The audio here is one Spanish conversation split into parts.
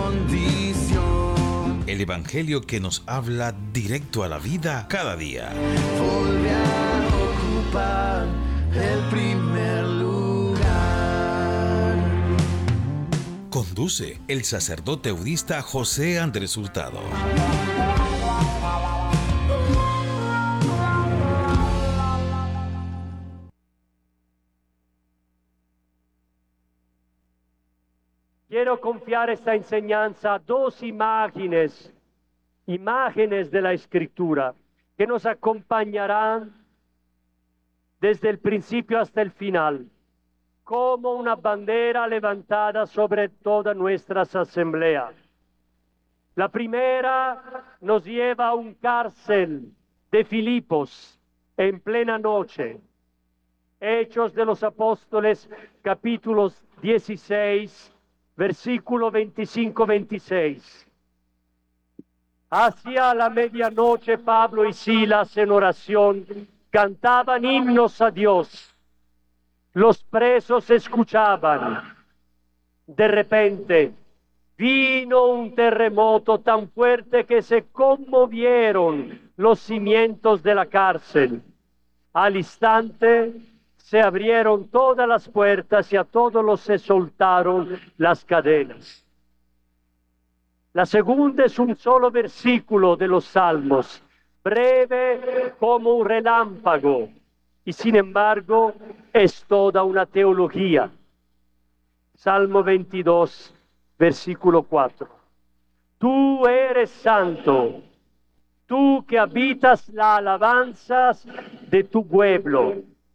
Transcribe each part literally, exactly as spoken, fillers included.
condición. El Evangelio que nos habla directo a la vida cada día. Volví a ocupar el primer lugar. Conduce el sacerdote budista José Andrés Hurtado. Quiero confiar esta enseñanza a dos imágenes, imágenes de la Escritura, que nos acompañarán desde el principio hasta el final, como una bandera levantada sobre todas nuestras asambleas. La primera nos lleva a un cárcel de Filipos en plena noche. Hechos de los Apóstoles, capítulos dieciséis, versículo veinticinco veintiséis. Hacia la medianoche Pablo y Silas en oración cantaban himnos a Dios. Los presos escuchaban. De repente vino un terremoto tan fuerte que se conmovieron los cimientos de la cárcel. Al instante se abrieron todas las puertas y a todos los se soltaron las cadenas. La segunda es un solo versículo de los Salmos, breve como un relámpago, y sin embargo es toda una teología. Salmo veintidós, versículo cuatro. Tú eres santo, tú que habitas las alabanzas de tu pueblo.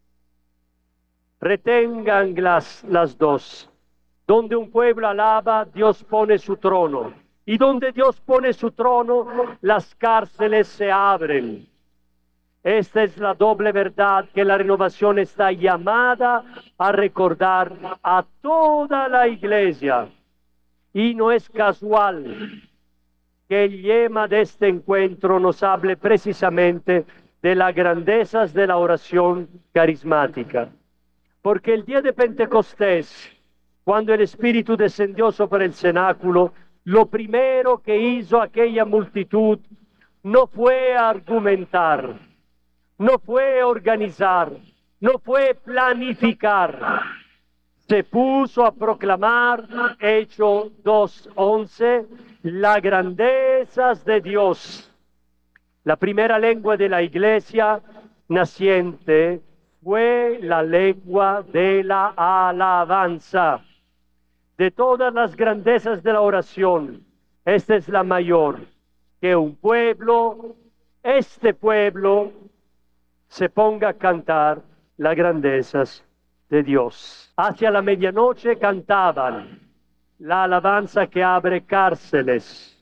Retengan las, las dos. Donde un pueblo alaba, Dios pone su trono. Y donde Dios pone su trono, las cárceles se abren. Esta es la doble verdad que la renovación está llamada a recordar a toda la iglesia. Y no es casual que el lema de este encuentro nos hable precisamente de las grandezas de la oración carismática. Porque el día de Pentecostés, cuando el Espíritu descendió sobre el cenáculo, lo primero que hizo aquella multitud no fue argumentar, no fue organizar, no fue planificar. Se puso a proclamar, Hechos dos once, las grandezas de Dios. La primera lengua de la iglesia naciente fue la lengua de la alabanza. De todas las grandezas de la oración, esta es la mayor, que un pueblo, este pueblo, se ponga a cantar las grandezas de Dios. Hacia la medianoche cantaban la alabanza que abre cárceles.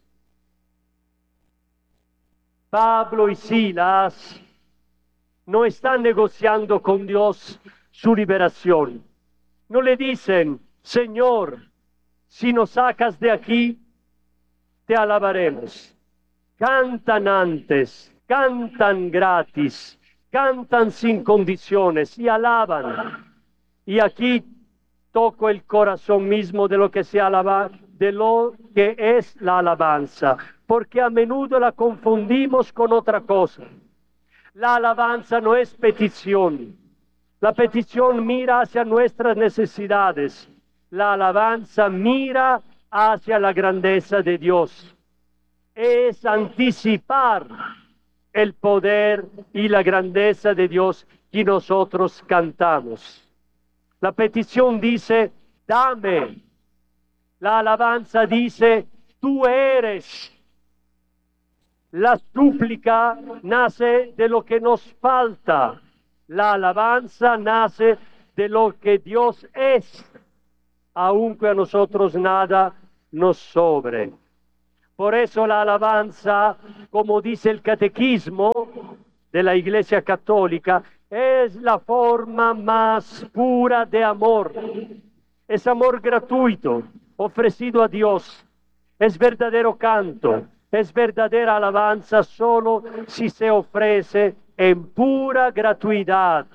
Pablo y Silas no están negociando con Dios su liberación. No le dicen, Señor, si nos sacas de aquí, te alabaremos. Cantan antes, cantan gratis, cantan sin condiciones y alaban. Y aquí toco el corazón mismo de lo que se alaba, de lo que es la alabanza, porque a menudo la confundimos con otra cosa. La alabanza no es petición. La petición mira hacia nuestras necesidades. La alabanza mira hacia la grandeza de Dios. Es anticipar el poder y la grandeza de Dios que nosotros cantamos. La petición dice, dame. La alabanza dice, tú eres. La súplica nace de lo que nos falta. La alabanza nace de lo que Dios es, aunque a nosotros nada nos sobre. Por eso la alabanza, como dice el catequismo de la Iglesia Católica, es la forma más pura de amor. Es amor gratuito, ofrecido a Dios. Es verdadero canto. Es verdadera alabanza solo si se ofrece en pura gratuidad,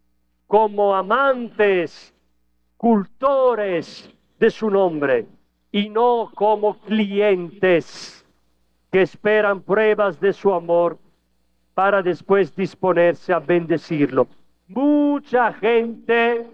como amantes, cultores de su nombre. y no como clientes que esperan pruebas de su amor para después disponerse a bendecirlo. Mucha gente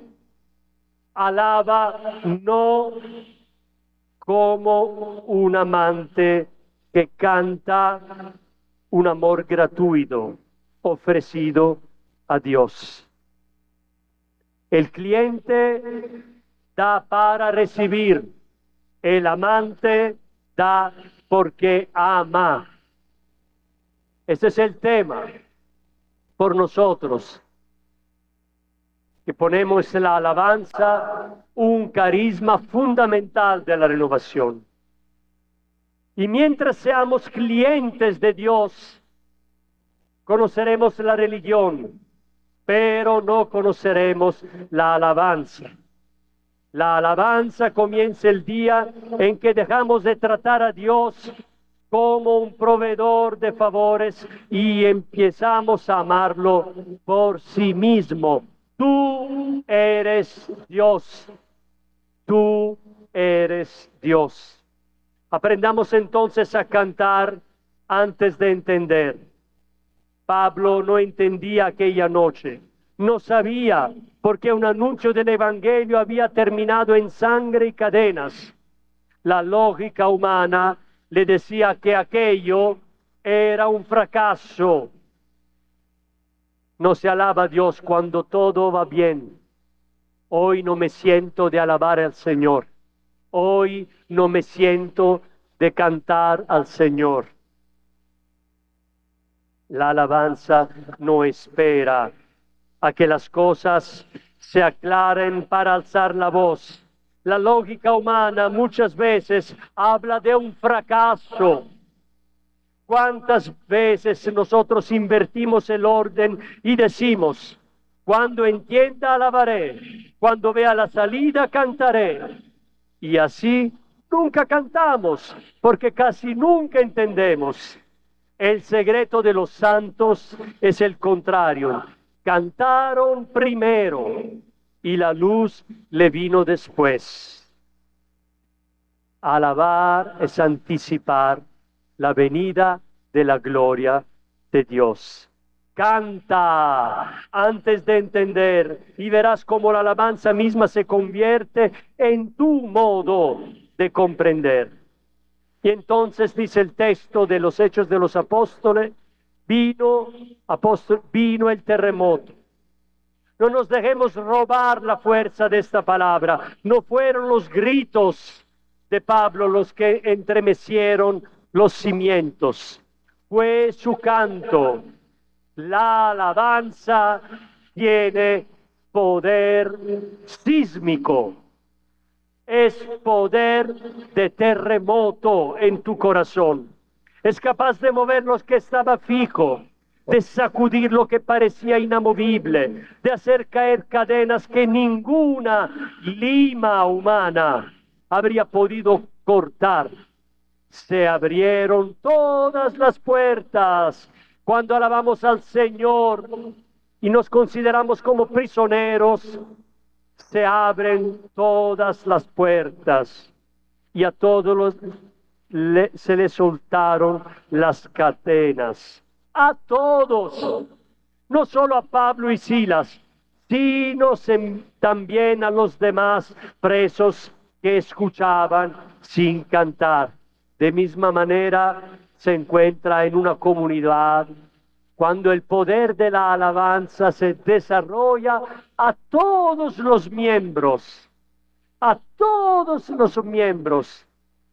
alaba no como un amante que canta un amor gratuito ofrecido a Dios. El cliente da para recibir, el amante da porque ama. Ese es el tema por nosotros, que ponemos en la alabanza un carisma fundamental de la renovación. Y mientras seamos clientes de Dios, conoceremos la religión, pero no conoceremos la alabanza. La alabanza comienza el día en que dejamos de tratar a Dios como un proveedor de favores y empezamos a amarlo por sí mismo. Tú eres Dios. Tú eres Dios. Aprendamos entonces a cantar antes de entender. Pablo no entendía aquella noche. No sabía por qué un anuncio del Evangelio había terminado en sangre y cadenas. La lógica humana le decía que aquello era un fracaso. No se alaba a Dios cuando todo va bien. Hoy no me siento de alabar al Señor. Hoy no me siento de cantar al Señor. La alabanza no espera a que las cosas se aclaren para alzar la voz. La lógica humana muchas veces habla de un fracaso. ¿Cuántas veces nosotros invertimos el orden y decimos, cuando entienda alabaré, cuando vea la salida cantaré? Y así nunca cantamos, porque casi nunca entendemos. El secreto de los santos es el contrario. Cantaron primero y la luz le vino después. Alabar es anticipar la venida de la gloria de Dios. Canta antes de entender y verás cómo la alabanza misma se convierte en tu modo de comprender. Y entonces dice el texto de los Hechos de los Apóstoles, vino, apóstol, vino el terremoto. No nos dejemos robar la fuerza de esta palabra. No fueron los gritos de Pablo los que entremecieron los cimientos. Fue su canto. La alabanza tiene poder sísmico. Es poder de terremoto en tu corazón. Es capaz de mover lo que estaba fijo, de sacudir lo que parecía inamovible, de hacer caer cadenas que ninguna lima humana habría podido cortar. Se abrieron todas las puertas cuando alabamos al Señor y nos consideramos como prisioneros. Se abren todas las puertas y a todos los, le, se les soltaron las cadenas. A todos, no solo a Pablo y Silas, sino se, también a los demás presos que escuchaban sin cantar. De misma manera se encuentra en una comunidad cuando el poder de la alabanza se desarrolla a todos los miembros, a todos los miembros,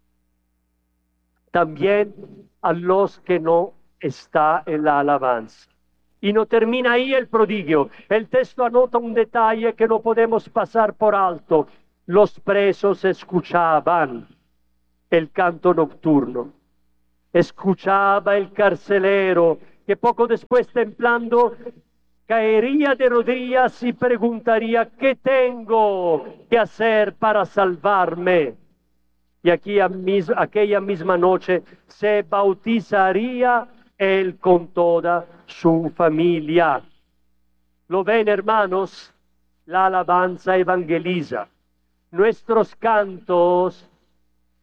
también a los que no están en la alabanza. Y no termina ahí el prodigio. El texto anota un detalle que no podemos pasar por alto. Los presos escuchaban el canto nocturno. Escuchaba el carcelero, que poco después, temblando, caería de rodillas y preguntaría, ¿qué tengo que hacer para salvarme? Y aquí a mis, aquella misma noche se bautizaría él con toda su familia. ¿Lo ven, hermanos? La alabanza evangeliza. Nuestros cantos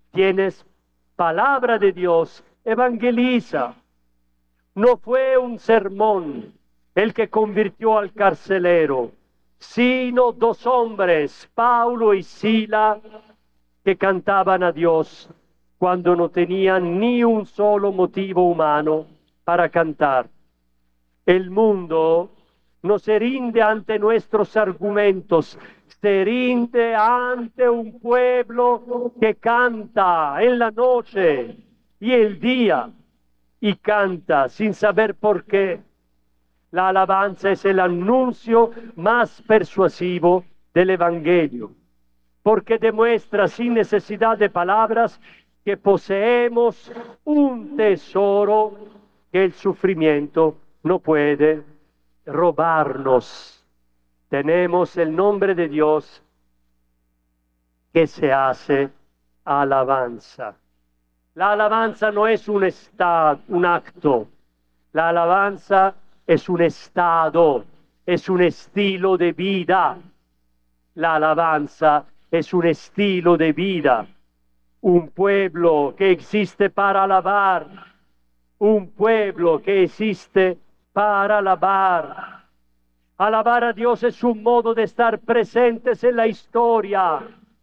Tienes palabra de Dios, evangeliza. No fue un sermón el que convirtió al carcelero, sino dos hombres, Paulo y Sila, que cantaban a Dios cuando no tenían ni un solo motivo humano para cantar. El mundo no se rinde ante nuestros argumentos, se rinde ante un pueblo que canta en la noche y el día, y canta sin saber por qué. La alabanza es el anuncio más persuasivo del Evangelio, porque demuestra sin necesidad de palabras que poseemos un tesoro que el sufrimiento no puede robarnos. Tenemos el nombre de Dios que se hace alabanza. La alabanza no es un estado, un acto. La alabanza es un estado, es un estilo de vida. La alabanza es un estilo de vida. Un pueblo que existe para alabar. Un pueblo que existe para alabar. Alabar a Dios es un modo de estar presentes en la historia.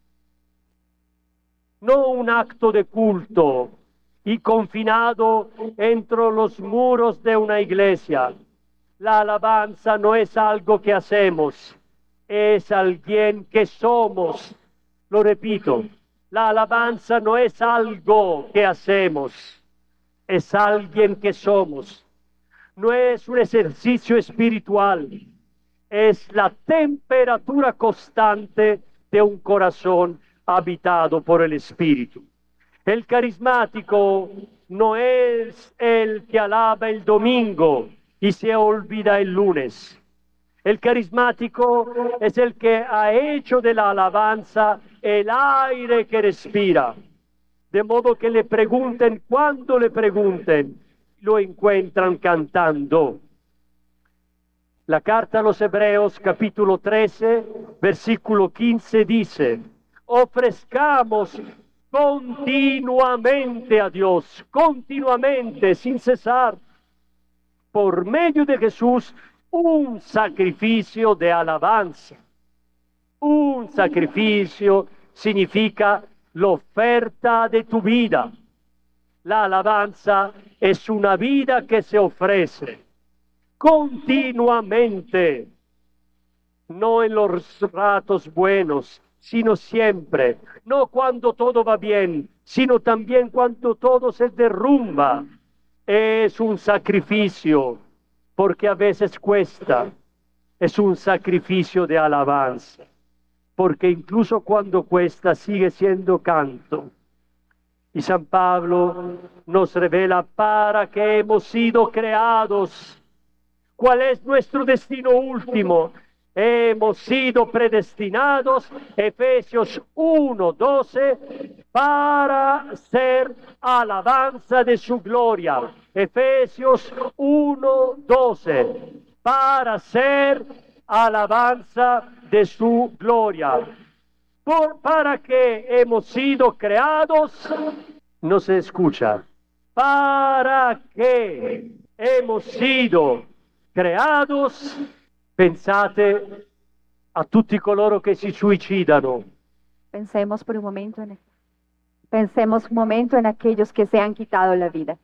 No un acto de culto y confinado entre los muros de una iglesia. La alabanza no es algo que hacemos, es alguien que somos. Lo repito, la alabanza no es algo que hacemos, es alguien que somos. No es un ejercicio espiritual, es la temperatura constante de un corazón habitado por el Espíritu. El carismático no es el que alaba el domingo y se olvida el lunes. El carismático es el que ha hecho de la alabanza el aire que respira. De modo que le pregunten, cuando le pregunten, lo encuentran cantando. La carta a los Hebreos, capítulo trece, versículo quince, dice: ofrezcamos continuamente a Dios, continuamente, sin cesar, por medio de Jesús, un sacrificio de alabanza. Un sacrificio significa la oferta de tu vida. La alabanza es una vida que se ofrece continuamente, no en los ratos buenos, sino siempre, no cuando todo va bien, sino también cuando todo se derrumba. Es un sacrificio, porque a veces cuesta, es un sacrificio de alabanza, porque incluso cuando cuesta sigue siendo canto. Y San Pablo nos revela para qué hemos sido creados. ¿Cuál es nuestro destino último? Hemos sido predestinados, Efesios uno doce, para ser alabanza de su gloria. Efesios uno doce, para ser alabanza de su gloria. Por, ¿Para qué hemos sido creados? No se escucha. ¿Para qué hemos sido creados? Pensate a tutti coloro che si suicidano. Pensemos por un momento en pensemos un momento en aquellos que se han quitado la vida.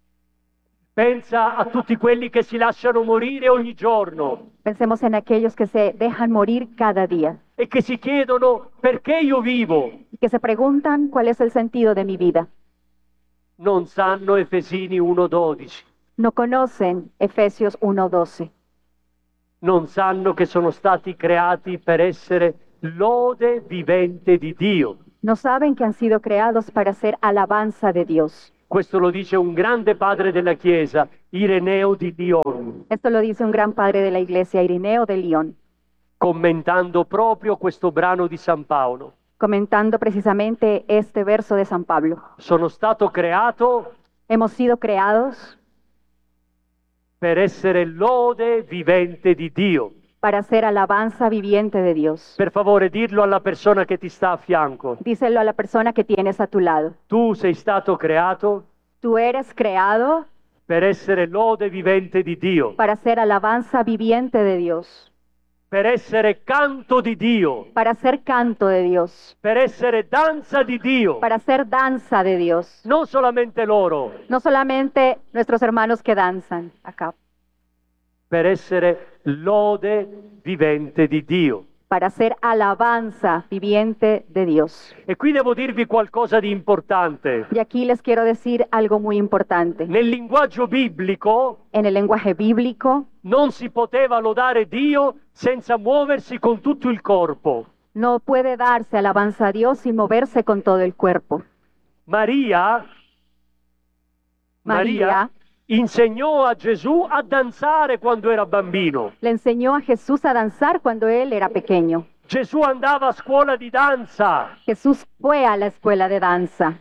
Pensa a tutti quelli che si lasciano morire ogni giorno Pensemos en aquellos que se dejan morir cada día e che si chiedono perché io vivo. y que se preguntan cuál es el sentido de mi vida. Non sanno Efesini uno dodici. No conocen Efesios uno doce. Non sanno che sono stati creati per essere lode vivente di Dio. No saben que han sido creados para ser alabanza de Dios. Questo lo dice un grande padre della Chiesa, Ireneo di Lion, Esto lo dice un gran padre de la iglesia, Ireneo de León, commentando proprio questo brano di San Paolo. comentando precisamente este verso de San Pablo. Sono stato creato Hemos sido creados per essere lode vivente di Dio. para ser alabanza viviente de Dios. Per favore, dirlo alla persona che ti sta a fianco. Díselo a la persona que tienes a tu lado. Tu sei stato creato Tú eres creado per essere lode vivente di Dio, para ser alabanza viviente de Dios, per essere canto di Dio, para ser canto de Dios, per essere danza di Dio. para ser danza de Dios. Non solamente loro, No solamente nuestros hermanos que danzan acá, per essere lode vivente di Dio. para ser alabanza viviente de Dios. E qui devo dirvi qualcosa di importante. Y aquí les quiero decir algo muy importante. Nel linguaggio biblico En el lenguaje bíblico non si poteva lodare Dio senza muoversi con tutto il corpo. no puede darse alabanza a Dios sin moverse con todo el cuerpo. Maria, Maria María insegnò a Gesù a danzare quando era bambino. le enseñó a Jesús a danzar cuando él era pequeño. Gesù andava a scuola di danza. Jesús fue a la escuela de danza.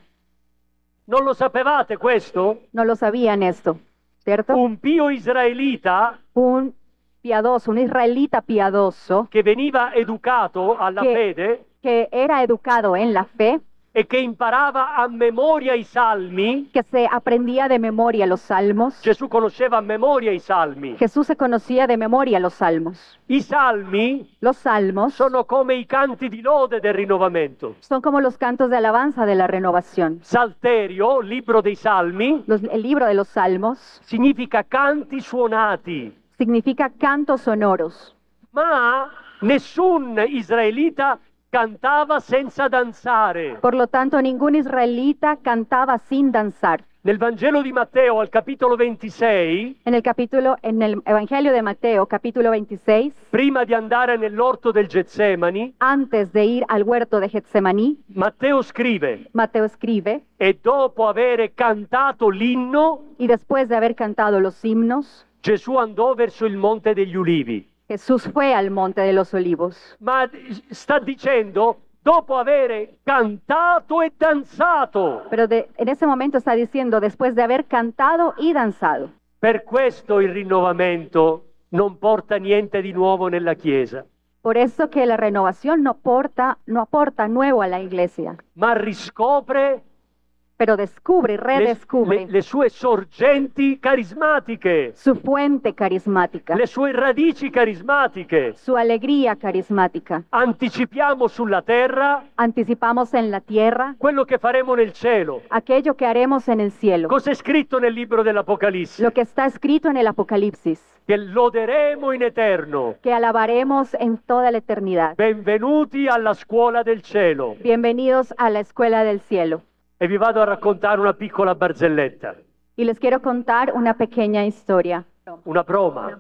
Non lo sapevate questo? No lo sabían esto, ¿cierto? Un pio israelita Un piadoso, un israelita piadoso che veniva educato alla Che- fede que era educado en la fe, e che imparava a memoria i salmi. que se aprendía de memoria los salmos. Gesù conosceva a memoria i salmi. Jesús se conocía de memoria los salmos. I salmi Los salmos sono come i canti di lode del rinnovamento. son como los cantos de alabanza de la renovación. Salterio, libro dei salmi, Los- el libro de los salmos significa canti suonati. significa cantos sonoros, Ma nessun israelita cantava senza danzare. por lo tanto ningún israelita cantaba sin danzar. Nel Vangelo di Matteo, al capitolo ventisei, En el capítulo, en el Evangelio de Mateo, capítulo veintiséis, prima di andare nell'orto del Getsemani, antes de ir al huerto de Getsemaní, Matteo scrive: Mateo escribe, e dopo avere cantato l'inno, y después de haber cantado los himnos, Gesù andò verso il Monte degli Ulivi. Jesús fue al monte de los olivos. Ma sta dicendo, dopo avere cantato e danzato. Pero de- en ese momento está diciendo, después de haber cantado y danzado. Per questo il rinnovamento non porta niente di nuovo nella Chiesa, Por eso que la renovación no aporta, no aporta nuevo a la iglesia, ma riscopre pero descubre y le, redescubre le- le sue sorgenti carismatiche, su fuente carismática, le sue radici carismatiche. su alegría carismática. Anticipiamo sulla terra Anticipamos en la tierra quello che faremo nel cielo. aquello que haremos en el cielo, Cos'è scritto nel libro dell'Apocalisse? lo que está escrito en el Apocalipsis, Che loderemo in eterno. que alabaremos en toda la eternidad. Benvenuti alla scuola del cielo. Bienvenidos a la escuela del cielo. E vi vado a raccontare una piccola barzelletta, Y les quiero contar una pequeña historia. una broma.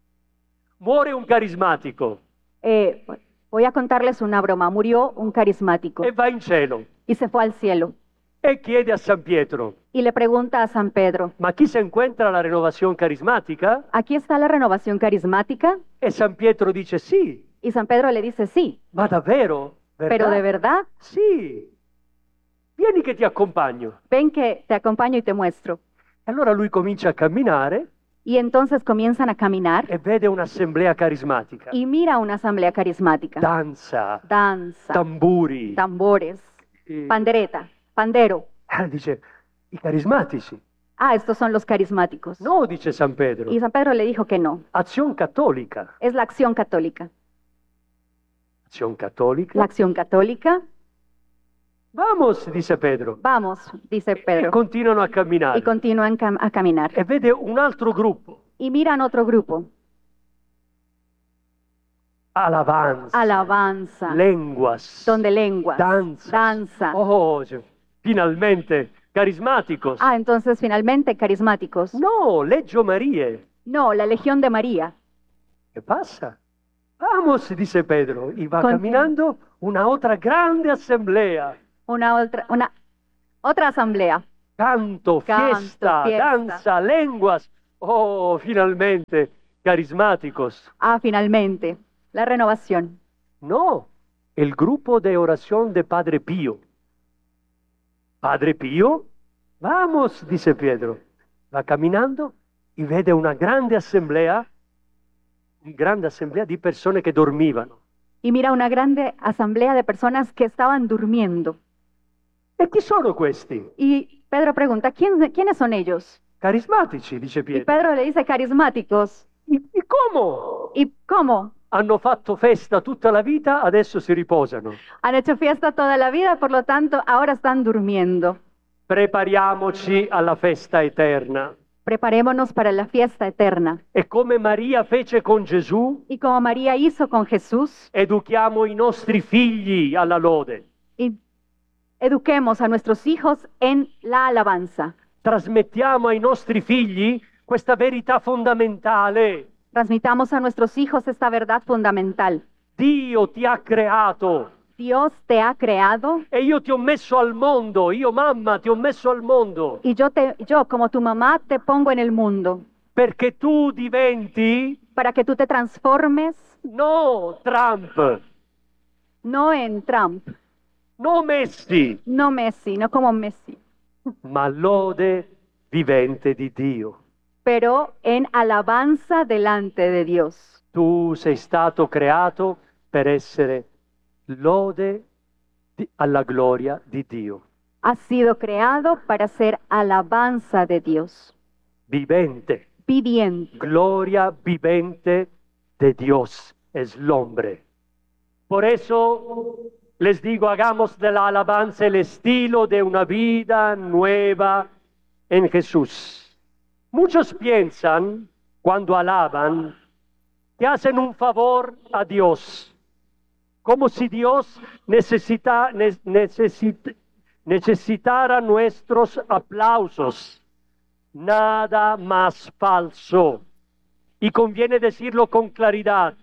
Muore un carismatico Eh, voy a contarles una broma. Murió un carismático e va in cielo y se fue al cielo. e chiede a San Pietro: Y le pregunta a San Pedro, ma chi se encuentra la renovación carismática? ¿aquí está la renovación carismática? E San Pietro dice sì. Y San Pedro le dice, sí, Ma davvero? pero de verdad, Sì. Vieni che ti accompagno. ven que te acompaño y te muestro. Allora lui comincia a camminare Y entonces comienzan a caminar e vede un'assemblea carismatica. y mira una asamblea carismática. Danza, Danza, tamburi. tambores, Eh, pandereta, pandero. ah, dice, i carismatici. Ah, estos son los carismáticos. No, dice San Pedro. Y San Pedro le dijo que no. Azione cattolica. Es la acción católica. Azione cattolica. La acción católica. Vamos, dice Pedro. Vamos, dice E Pedro. continuano a camminare. Y continúan cam- a caminar. E vede un altro gruppo. Y miran otro grupo. Alabanza. Alabanza. Lenguas. Donde lenguas. Danza. Danza. Oh, cioè, finalmente, carismáticos. Ah, entonces finalmente carismáticos. No, Leggio Marie. No, la Legión de María. ¿Qué pasa? Vamos, dice Pedro. Y va Continua. caminando una otra grande asamblea. Una otra, una otra asamblea. Canto, Canto, fiesta, fiesta. danza, lenguas. Oh, finalmente, carismáticos. Ah, finalmente. La renovación. No, el grupo de oración de Padre Pío. ¿Padre Pío? Vamos, dice Pedro. Va caminando y vede una grande asamblea, grande assemblea di persone che dormivano. y mira una grande asamblea de personas que estaban durmiendo. E chi sono questi? Y Pedro pregunta, "¿Quién- ¿quiénes son ellos?" Carismatici, dice Y Pietro. Pedro le dice, carismáticos. E e come? ¿Y cómo? Hanno fatto festa tutta la vita, adesso si riposano. Han hecho fiesta toda la vida, por lo tanto, ahora están durmiendo. Prepariamoci alla festa eterna. Preparémonos para la fiesta eterna. E come Maria fece con Gesù, Y como María hizo con Jesús, educhiamo i nostri figli alla lode. y eduquemos a nuestros hijos en la alabanza. Trasmettiamo ai nostri figli questa verità fondamentale. Transmitamos a nuestros hijos esta verdad fundamental. Dio ti ha creato Dios te ha creado e io ti ho messo al mondo, io mamma ti ho messo al mondo, y yo, te, yo como tu mamá te pongo en el mundo perché tu diventi, para que tú te transformes, no Trump, no en Trump, no Messi, no Messi, no como Messi, ma lode vivente di Dio. pero en alabanza delante de Dios. Tu sei stato creato per essere lode di- alla gloria di Dio. Has sido creado para ser alabanza de Dios, Vivente, viviente. gloria vivente de Dios es el hombre. Por eso les digo, hagamos de la alabanza el estilo de una vida nueva en Jesús. Muchos piensan, cuando alaban, que hacen un favor a Dios, como si Dios necesita, ne- necesit- necesitara nuestros aplausos. Nada más falso. Y conviene decirlo con claridad.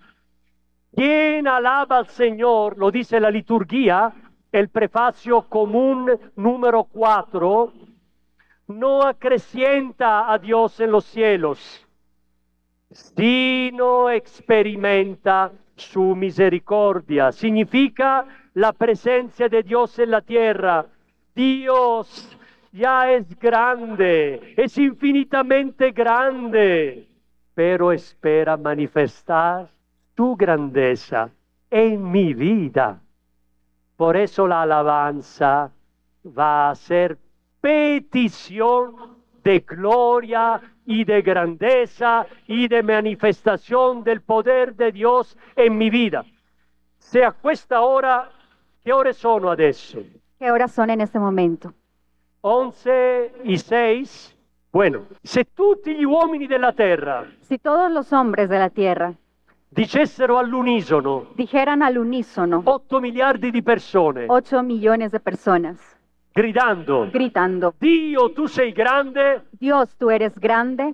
Quien alaba al Señor, lo dice la liturgia, el prefacio común número cuatro, no acrecienta a Dios en los cielos, sino experimenta su misericordia. Significa la presencia de Dios en la tierra. Dios ya es grande, es infinitamente grande, pero espera manifestar tu grandeza en mi vida. Por eso la alabanza va a ser petición de gloria y de grandeza y de manifestación del poder de Dios en mi vida. Se a questa ora, che ore sono adesso? ¿Qué horas son en este momento? onze e sei. Bueno, se tutti gli uomini della terra Si todos los hombres de la tierra dicessero all'unisono, dijeran al unísono, otto miliardi di persone, ocho millones de personas, gridando, gritando, Dio tu sei grande, Dios, tú eres grande,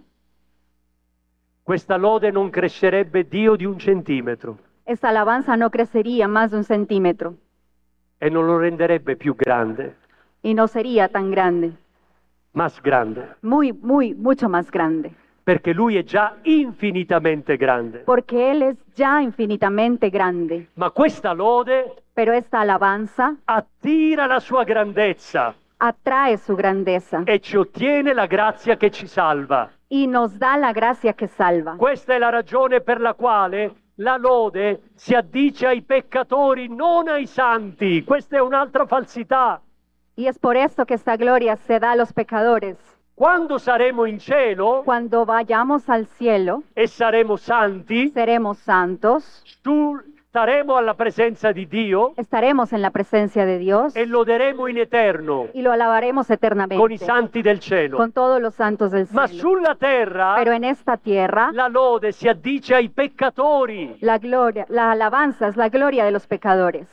questa lode non crescerebbe Dio di un centimetro esta alabanza no crecería más de un centímetro e non lo renderebbe più grande, y no sería tan grande, más grande, muy, muy, mucho más grande, perché Lui è già infinitamente grande. porque Él es ya infinitamente grande. Ma questa lode Pero esta alabanza attira la sua grandezza atrae su grandeza e ci ottiene la grazia che ci salva. y nos da la gracia que salva. Questa è la ragione per la quale la lode si addice ai peccatori, non ai santi. Questa è un'altra falsità. Y es por esto que esta gloria se da a los pecadores. Quando saremo in cielo Cuando vayamos al cielo, e saremo santi, seremos santos, tu- staremo alla presenza di Dio estaremos en la presencia de Dios e loderemo in eterno y lo alabaremos con i eternamente santi del cielo. con todos los santos del Ma cielo. sulla terra Pero en esta tierra, la lode si addice ai peccatori. la gloria, la alabanza es la gloria de los pecadores.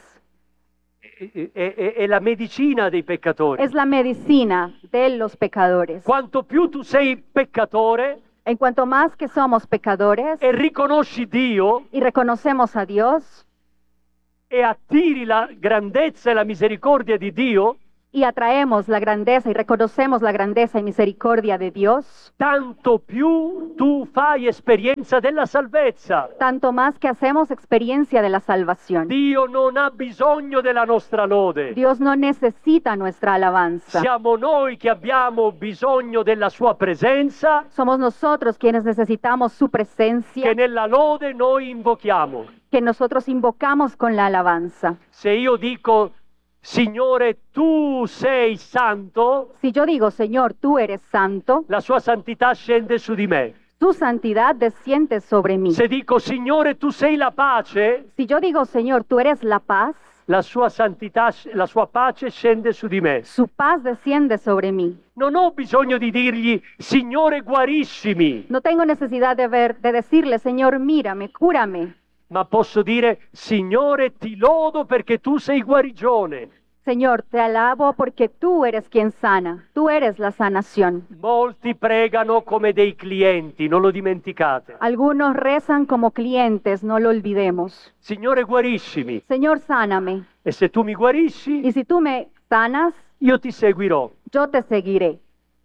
È, è- è la medicina dei peccatori. Es la medicina de los pecadores. Quanto più tu sei peccatore En cuanto más que somos pecadores e riconosci Dio y reconocemos a Dios e attiri la grandezza e la misericordia di Dio, y atraemos la grandeza y reconocemos la grandeza y misericordia de Dios, tanto più tu fai esperienza della salvezza. tanto más que hacemos experiencia de la salvación. Dio non ha bisogno della nostra lode. Dios no necesita nuestra alabanza. Siamo noi che abbiamo bisogno della sua presenza, Somos nosotros quienes necesitamos su presencia, che nella lode noi invochiamo. que nosotros invocamos con la alabanza. Se io dico, Signore, tu sei santo, Si yo digo, Señor, tú eres santo, la sua santità scende su di me. tu santidad desciende sobre mí. Se dico, Signore, tu sei la pace, Si yo digo, Señor, tú eres la paz, la sua santità, la sua pace scende su di me. su paz desciende sobre mí. Non ho bisogno di dirgli, Signore, guariscimi, No tengo necesidad de, ver, de decirle, Señor, mírame, cúrame. ma posso dire, Signore, ti lodo perché tu sei guarigione. Señor, te alabo porque tú eres quien sana, tú eres la sanación. Molti pregano come dei clienti, non lo dimenticate. Algunos rezan como clientes, no lo olvidemos. Signore, guariscimi. Señor, sáname. E se tu mi guarisci, Y si tú me sanas, io ti seguirò. yo te seguiré.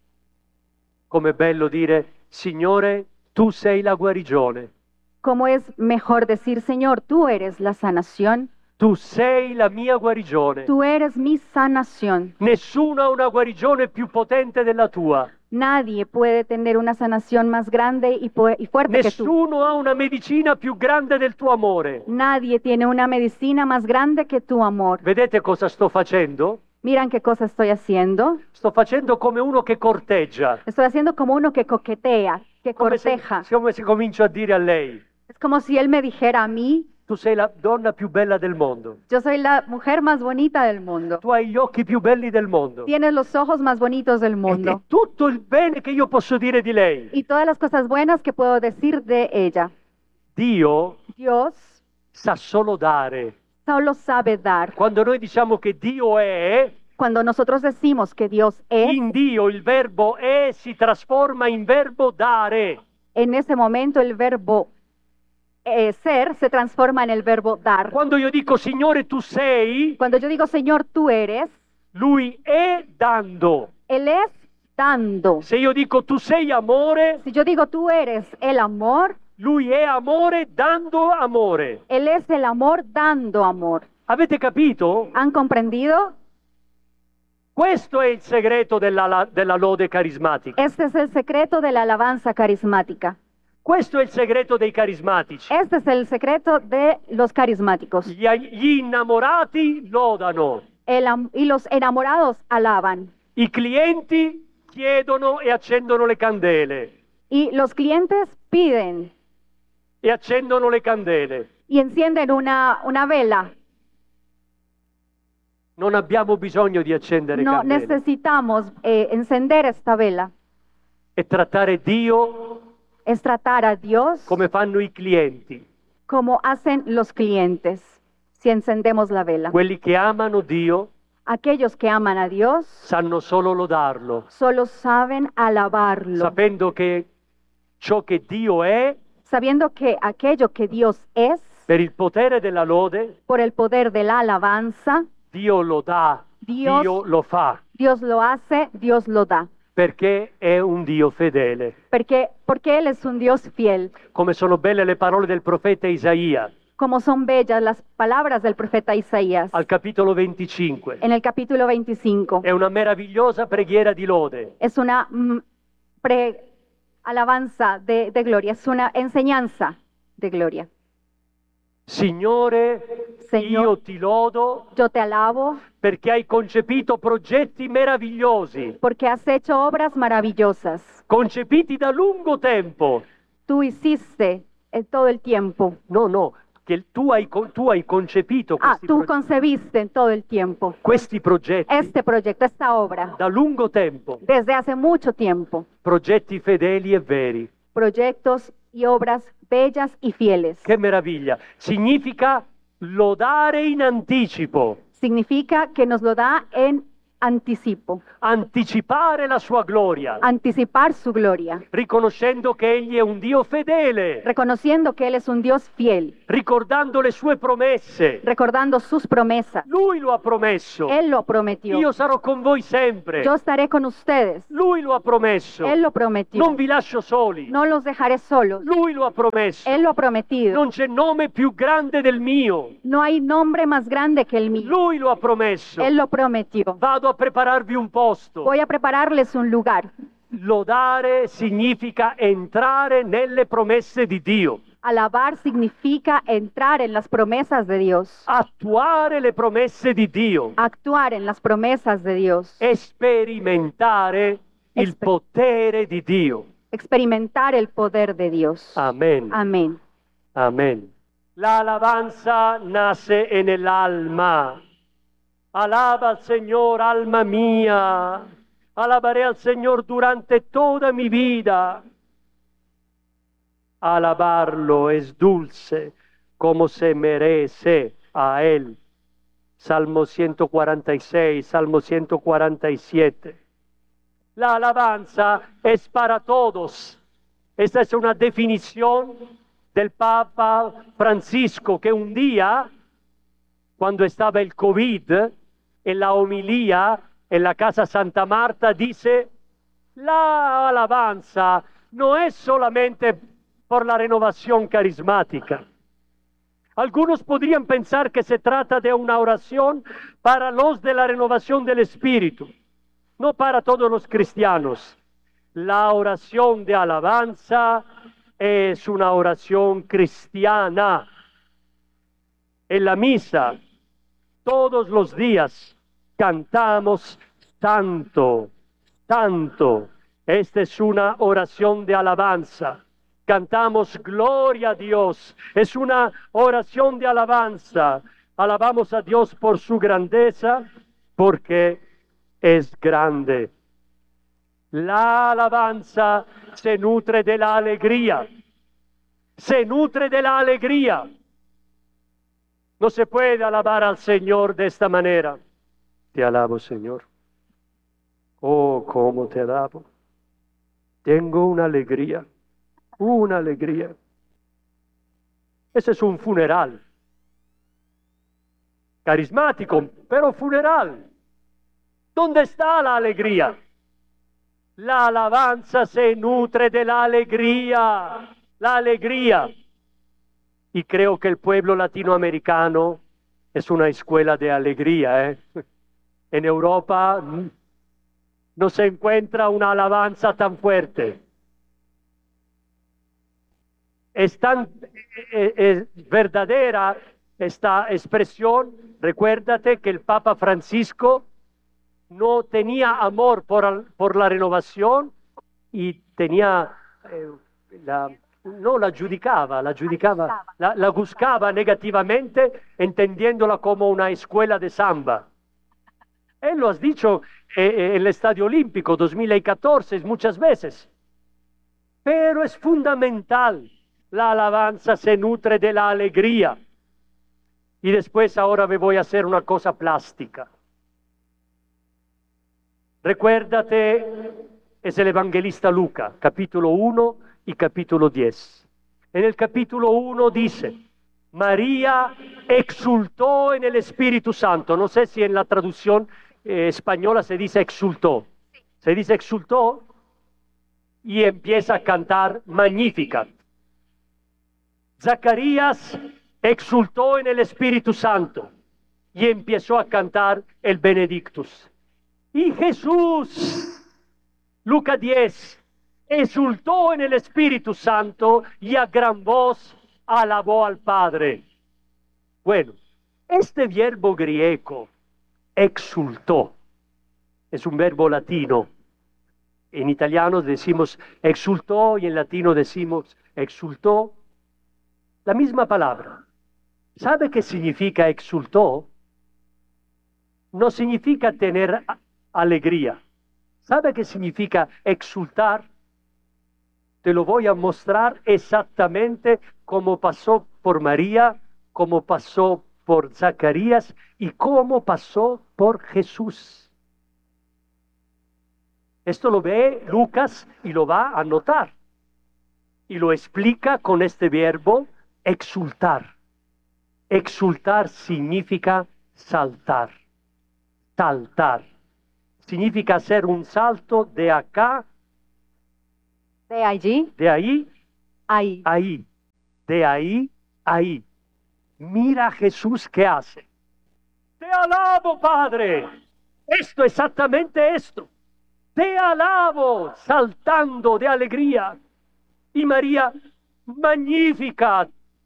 Com'è bello dire, Signore, tu sei la guarigione. Como es mejor decir, Señor, tú eres la sanación, Tu sei la mia guarigione. tú eres mi sanación. Nessuno ha una guarigione più potente della tua. Nadie puede tener una sanación más grande y, pu- y fuerte que tú. Nessuno ha una medicina più grande del tuo amore. Nadie tiene una medicina más grande que tu amor. Vedete cosa sto facendo? Miran qué cosa estoy haciendo. Sto facendo come uno che corteggia. Estoy haciendo como uno que coquetea, que Come se, corteja. come se comincio a dire a lei, Es como si él me dijera a mí, tu sei la donna più bella del mondo. yo soy la mujer más bonita del mundo. Tu hai gli occhi più belli del mondo. Tienes los ojos más bonitos del Ed è mundo. tutto il bene che io posso dire di lei. Y todas las cosas buenas que puedo decir de ella. Dio Dios sa solo dare. solo sabe dar. Quando noi diciamo che Dio è, Cuando nosotros decimos que Dios es, in Dio il verbo è si trasforma in verbo dare. en ese momento el verbo eh, ser se transforma en el verbo dar. Quando io dico Signore tu sei, Cuando yo digo, Señor, tú eres, Lui è dando. Él es dando. Se io dico tu sei amore, Si yo digo, tú eres el amor, Lui è amore dando amore. Él es el amor dando amor. Avete capito? ¿Han comprendido? Questo è il segreto della, la- della lode carismatica. Este es el secreto de la alabanza carismática. Questo è il segreto dei carismatici. Este es el secreto de los carismáticos. Gli, gli innamorati lodano, El am- y los enamorados alaban. i clienti chiedono e accendono le candele. Y los clientes piden E accendono le candele. y encienden una, una vela. Non abbiamo bisogno di accendere No candele. necesitamos eh, encender esta vela. E trattare Dio Es tratar a Dios come fanno i clienti. como hacen los clientes si encendemos la vela. Quelli che amano Dio Aquellos que aman a Dios sanno solo lodarlo, solo saben alabarlo, sapendo che ciò che Dio è, sabiendo que aquello que Dios es, per il potere della lode, por el poder de la alabanza, Dio lo dà, Dios- Dio lo fa, Dios lo hace, Dios lo da. perché è un Dio fedele. Porque, porque Él es un Dios fiel. Come sono belle le parole del profeta Isaia Como son bellas las palabras del profeta Isaías al capitolo venticinque. en el capítulo veinticinco. È una meravigliosa preghiera di lode. Es una mm, pre alabanza de, de gloria, es una enseñanza de gloria. Signore, Signor- io ti lodo Yo te alabo perché hai concepito progetti meravigliosi, porque has hecho obras maravillosas. concepiti da lungo tempo. Tú hiciste en todo el tiempo. No, no, che tu hai, co- tu hai concepito Ah, questi, tú pro- concebiste en todo el tiempo questi progetti este proyecto, esta obra, da lungo tempo, desde hace mucho tiempo. progetti fedeli e veri. Proyectos y obras bellas y fieles. Che meraviglia! Significa lodare in anticipo. Significa que nos lo da en anticipo, anticipare la sua gloria, anticipar su gloria, riconoscendo che Egli è un Dio fedele, reconociendo que Él es un Dios fiel, ricordando le sue promesse. recordando sus promesas. Lui lo ha promesso. Él lo prometió. Io sarò con voi sempre. Yo estaré con ustedes. Lui lo ha promesso. Él lo prometió. Non vi lascio soli. No los dejaré solos. Lui lo ha promesso. Él lo ha prometido. Non c'è nome più grande del mio. No hay nombre más grande que el mío. Lui lo ha promesso. Él lo prometió. Vado a prepararvi un posto. Voy a prepararles un lugar. Lodare significa entrare nelle promesse di Dio. Alabar significa entrar en las promesas de Dios, Attuare le promesse di Dio. actuar en las promesas de Dios, Sperimentare il Esper- potere di Dio. experimentar el poder de Dios. Amén. Amén. Amén. La alabanza nace en el alma. Alaba al Señor, alma mía. Alabaré al Señor durante toda mi vida. Alabarlo es dulce como se merece a Él. Salmo ciento cuarenta y seis, Salmo ciento cuarenta y siete. La alabanza es para todos. Esta es una definición del Papa Francisco, que un día, cuando estaba el COVID, en la homilía en la Casa Santa Marta, dice: la alabanza no es solamente por la renovación carismática. Algunos podrían pensar que se trata de una oración para los de la renovación del Espíritu, no para todos los cristianos. La oración de alabanza es una oración cristiana. En la misa, todos los días, cantamos tanto, tanto. Esta es una oración de alabanza. Cantamos gloria a Dios. Es una oración de alabanza. Alabamos a Dios por su grandeza, porque es grande. La alabanza se nutre de la alegría. Se nutre de la alegría. No se puede alabar al Señor de esta manera. Te alabo, Señor. Oh, cómo te alabo. Tengo una alegría. Una alegría. Ese es un funeral. Carismático, pero funeral. ¿Dónde está la alegría? La alabanza se nutre de la alegría. La alegría. Y creo que el pueblo latinoamericano es una escuela de alegría. ¿eh? En Europa no se encuentra una alabanza tan fuerte. Es tan eh, eh, verdadera esta expresión. Recuérdate que el Papa Francisco no tenía amor por, por la renovación y tenía, eh, la, no la giudicaba, la giudicaba, la, la buscaba negativamente, entendiéndola como una escuela de samba. Él lo has dicho eh, en el Estadio Olímpico dos mil catorce muchas veces. Pero es fundamental. La alabanza se nutre de la alegría. Y después ahora me voy a hacer una cosa plástica. Recuérdate, es el evangelista Luca, capítulo uno y capítulo diez. En el capítulo uno dice: María exultó en el Espíritu Santo. No sé si en la traducción eh, española se dice exultó. Se dice exultó y empieza a cantar Magnificat. Zacarías exultó en el Espíritu Santo y empezó a cantar el Benedictus. Y Jesús, Lucas diez, exultó en el Espíritu Santo y a gran voz alabó al Padre. Bueno, este verbo griego, exultó, es un verbo latino. En italiano decimos exultó y en latino decimos exultó. La misma palabra. ¿Sabe qué significa exultó? No significa tener alegría. ¿Sabe qué significa exultar? Te lo voy a mostrar exactamente como pasó por María, como pasó por Zacarías y como pasó por Jesús. Esto lo ve Lucas y lo va a notar. Y lo explica con este verbo exultar. Exultar significa saltar. Saltar. Significa hacer un salto de acá, De allí, de ahí, ahí. ahí. De ahí, ahí. Mira a Jesús qué hace. Te alabo, Padre. Esto, exactamente esto. Te alabo, saltando de alegría. Y María, magnífica.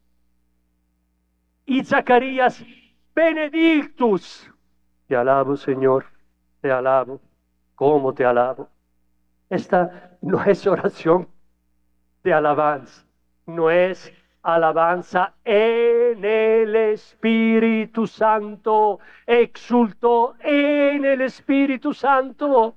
Y Zacarías, benedictus. Te alabo, Señor. Te alabo. ¿Cómo te alabo? Esta no es oración de alabanza. No es alabanza en el Espíritu Santo. Exulto en el Espíritu Santo.